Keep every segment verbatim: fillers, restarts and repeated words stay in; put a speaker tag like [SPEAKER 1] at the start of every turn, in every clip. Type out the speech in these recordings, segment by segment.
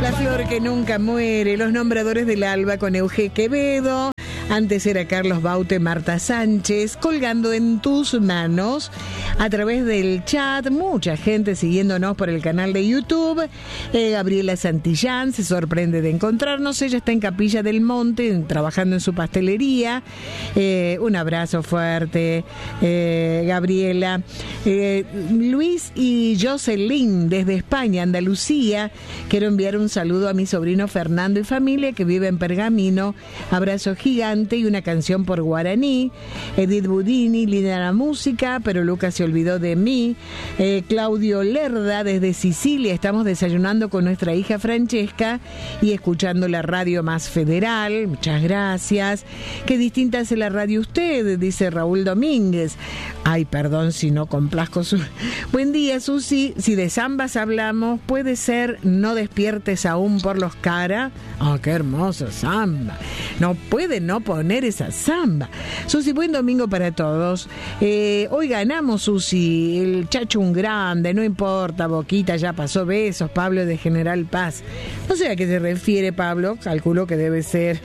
[SPEAKER 1] La flor que nunca muere, los nombradores del alba con Euge Quevedo. Antes era Carlos Baute, Marta Sánchez, colgando en tus manos a través del chat. Mucha gente siguiéndonos por el canal de YouTube. Eh, Gabriela Santillán se sorprende de encontrarnos. Ella está en Capilla del Monte, trabajando en su pastelería. Eh, un abrazo fuerte, eh, Gabriela. Eh, Luis y Jocelyn, desde España, Andalucía. Quiero enviar un saludo a mi sobrino Fernando y familia, que vive en Pergamino. Abrazo gigante. Y una canción por guaraní. Edith Budini, linda la música, pero Lucas se olvidó de mí. eh, Claudio Lerda desde Sicilia, estamos desayunando con nuestra hija Francesca y escuchando la radio más federal. Muchas gracias. Qué distinta es la radio usted, dice Raúl Domínguez. Ay, perdón si no complazco su... Buen día, Susi. Si de zambas hablamos, puede ser No despiertes aún por los cara. Oh, qué hermoso zamba. No puede no poner esa zamba. Susi, buen domingo para todos. Eh, hoy ganamos, Susi. El Chacho un grande, no importa, Boquita ya pasó. Besos, Pablo de General Paz. No sé a qué se refiere, Pablo. Calculo que debe ser...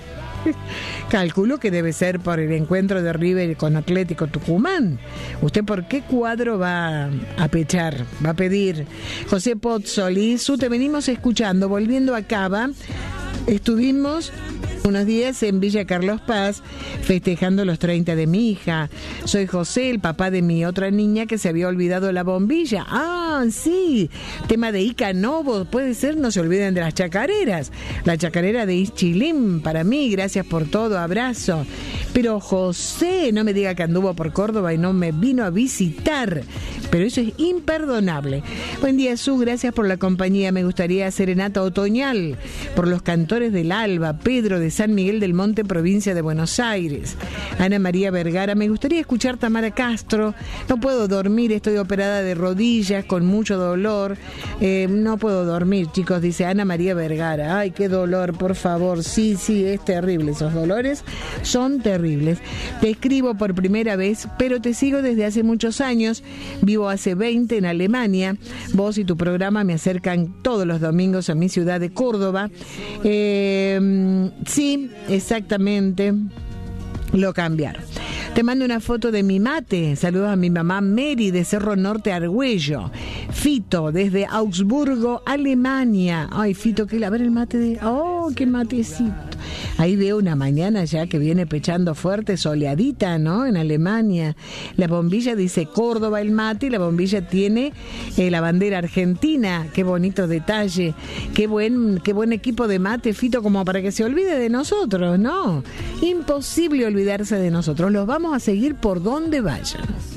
[SPEAKER 1] Calculo que debe ser por el encuentro de River con Atlético Tucumán. ¿Usted por qué cuadro va a pechar? Va a pedir. José Pozzoli, Su, te venimos escuchando. Volviendo a Cava, estuvimos unos días en Villa Carlos Paz festejando los treinta de mi hija. Soy José, el papá de mi otra niña que se había olvidado la bombilla. Ah, sí, tema de Ica Novo, puede ser, no se olviden de las chacareras. La chacarera de Ischilín, para mí, gracias por todo, abrazo. Pero José, no me diga que anduvo por Córdoba y no me vino a visitar. Pero eso es imperdonable. Buen día, Su, gracias por la compañía. Me gustaría serenata otoñal por los cantores del alba, Pedro de San Miguel del Monte, provincia de Buenos Aires. Ana María Vergara, me gustaría escuchar Tamara Castro. No puedo dormir, estoy operada de rodillas con mucho dolor. Eh, no puedo dormir, chicos, dice Ana María Vergara. Ay, qué dolor, por favor. Sí, sí, es terrible. Esos dolores son terribles. Te escribo por primera vez, pero te sigo desde hace muchos años. Vivo hace veinte en Alemania. Vos y tu programa me acercan todos los domingos a mi ciudad de Córdoba. Eh, sí, exactamente. Lo cambiaron. Te mando una foto de mi mate. Saludos a mi mamá Mary de Cerro Norte, Argüello. Fito desde Augsburgo, Alemania. Ay, Fito, que a ver el mate de... Oh, qué matecito. Ahí veo una mañana ya que viene pechando fuerte, soleadita, ¿no? En Alemania. La bombilla dice Córdoba el mate y la bombilla tiene eh, la bandera argentina. Qué bonito detalle. Qué buen, qué buen equipo de mate, Fito, como para que se olvide de nosotros, ¿no? Imposible olvidarse de nosotros. Los vamos a seguir por donde vayan.